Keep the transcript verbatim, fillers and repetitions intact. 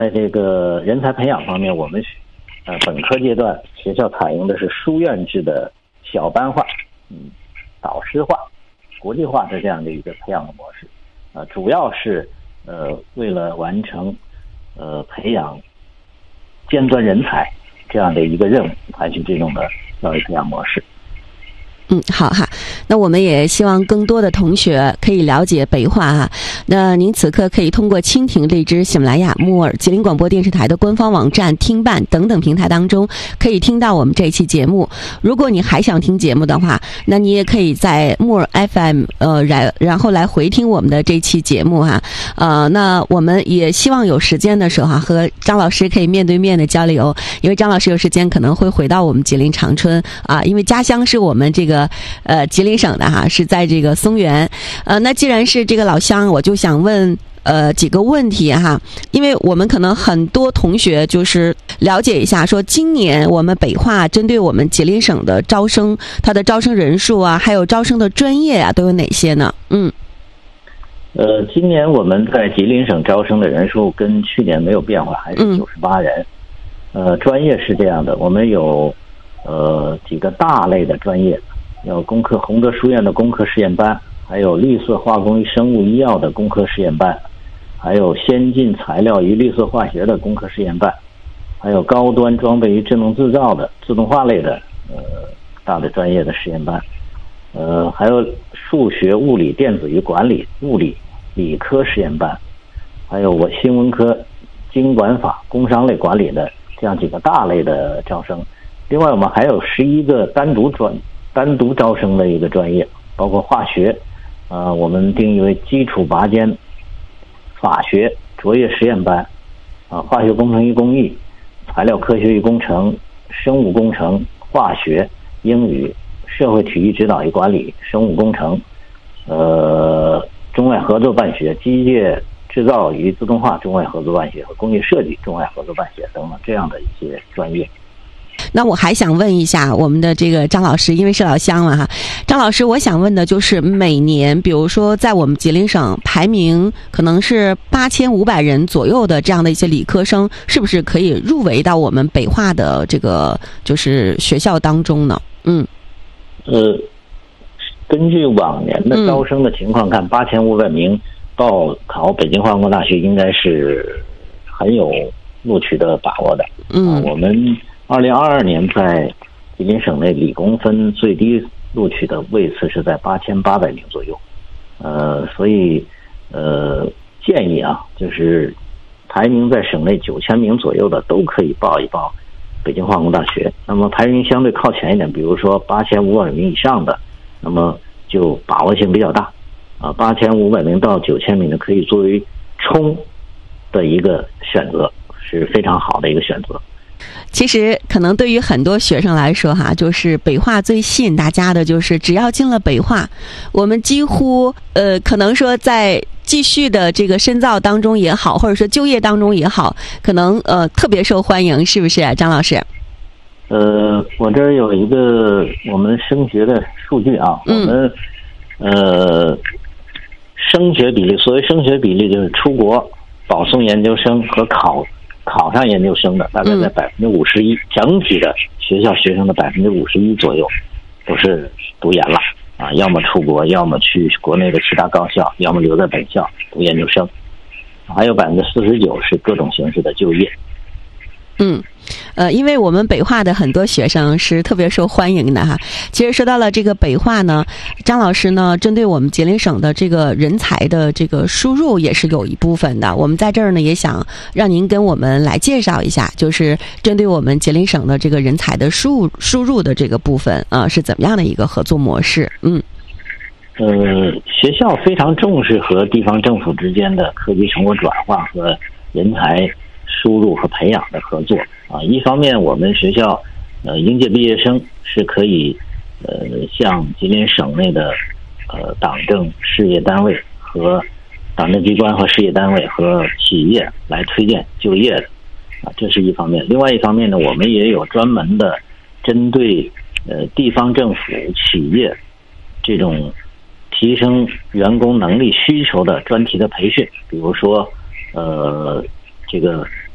在这个人才培养方面，我们呃本科阶段学校采用的是书院制的小班化、嗯导师化、国际化的这样的一个培养的模式，呃，主要是呃为了完成呃培养尖端人才这样的一个任务，采取这种的教育培养模式。 嗯，好哈。那我们也希望更多的同学可以了解北化哈。那您此刻可以通过蜻蜓、荔枝、喜马拉雅、木耳、吉林广播电视台的官方网站、听办等等平台当中，可以听到我们这一期节目。如果你还想听节目的话，那你也可以在木耳 F M 呃然然后来回听我们的这期节目哈。呃，那我们也希望有时间的时候哈，和张老师可以面对面的交流，因为张老师有时间可能会回到我们吉林长春啊，因为家乡是我们这个。呃，吉林省的哈，是在这个松原。呃，那既然是这个老乡，我就想问呃几个问题哈，因为我们可能很多同学就是了解一下，说今年我们北化针对我们吉林省的招生，它的招生人数啊，还有招生的专业啊，都有哪些呢？嗯。 呃，今年我们在吉林省招生的人数跟去年没有变化，还是九十八人。嗯、呃，专业是这样的，我们有呃几个大类的专业。有工科洪德书院的工科实验班，还有绿色化工与生物医药的工科实验班，还有先进材料与绿色化学的工科实验班，还有高端装备与智能制造的自动化类的呃大的专业的实验班，呃还有数学、物理、电子与管理、物理、理科实验班，还有我新闻科经管法、工商类管理的这样几个大类的招生。另外我们还有十一个单独专单独招生的一个专业，包括化学，呃，我们定义为基础拔尖、法学、卓越实验班，啊、呃，化学工程与工艺、材料科学与工程、生物工程、化学、英语、社会体育指导与管理、生物工程，呃，中外合作办学、机械制造与自动化中外合作办学和工业设计中外合作办学等等这样的一些专业。 那我还想问一下我们的这个张老师，因为是老乡了哈，张老师，我想问的就是每年，比如说在我们吉林省排名可能是八千五百人左右的这样的一些理科生，是不是可以入围到我们北化的这个就是学校当中呢？嗯， 呃，根据往年的招生的情况看，八千五百名报考北京化工大学应该是很有录取的把握的。嗯，啊、我们。二零二二年在吉林省内理工分最低录取的位次是在八千八百名左右，呃，所以呃建议啊，就是排名在省内九千名左右的都可以报一报北京化工大学。那么排名相对靠前一点，比如说八千五百名以上的，那么就把握性比较大啊，八千五百名到九千名的可以作为冲的一个选择，是非常好的一个选择。 其实可能对于很多学生来说哈，就是北化最吸引大家的就是只要进了北化，我们几乎呃可能说在继续的这个深造当中也好，或者说就业当中也好，可能呃特别受欢迎，是不是张老师？ 呃，我这儿有一个我们升学的数据啊，我们、嗯、呃升学比例，所谓升学比例就是出国保送研究生和考考上研究生的大概在百分之五十一，整体的学校学生的百分之五十一左右都是读研了啊，要么出国，要么去国内的其他高校，要么留在本校读研究生，还有百分之四十九是各种形式的就业。 嗯，呃，因为我们北化的很多学生是特别受欢迎的哈。其实说到了这个北化呢，张老师呢，针对我们吉林省的这个人才的这个输入也是有一部分的。我们在这儿呢，也想让您跟我们来介绍一下，就是针对我们吉林省的这个人才的输入输入的这个部分啊、呃，是怎么样的一个合作模式？嗯。 呃，学校非常重视和地方政府之间的科技成果转化和人才输入和培养的合作啊。一方面，我们学校呃应届毕业生是可以呃向吉林省内的呃党政事业单位和党政机关和事业单位和企业来推荐就业的啊，这是一方面。另外一方面呢，我们也有专门的针对呃地方政府企业这种提升员工能力需求的专题的培训，比如说呃这个